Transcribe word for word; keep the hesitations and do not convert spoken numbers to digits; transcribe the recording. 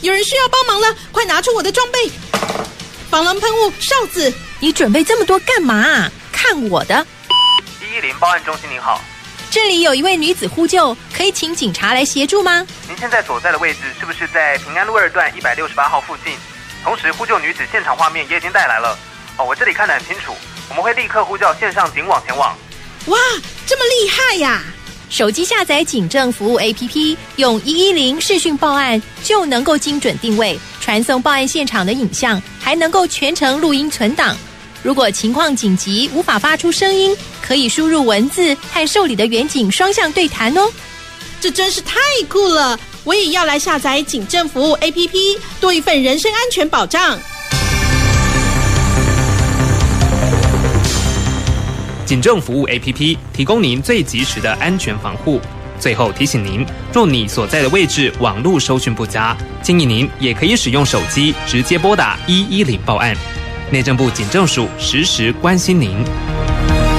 有人需要帮忙了，快拿出我的装备！防狼喷雾、哨子。 你准备这么多干嘛啊？看我的！ 一一零报案中心您好， 这里有一位女子呼救，可以请警察来协助吗？ 您现在所在的位置是不是在平安路二段一百六十八号附近？同时呼救女子现场画面也已经带来了。哦，我这里看得很清楚，我们会立刻呼叫线上警网前往。 哇，这么厉害呀！ 手机下载警政服务 A P P， 用一一零视讯报案就能够精准定位，传送报案现场的影像，还能够全程录音存档。如果情况紧急无法发出声音，可以输入文字和受理的员警双向对谈哦。 这真是太酷了！我也要来下载警政服务 A P P， 多一份人身安全保障。 警政服务 A P P 提供您最及时的安全防护。最后提醒您，若你所在的位置网络收讯不佳，建议您也可以使用手机直接拨打一一零报案。内政部警政署时时关心您。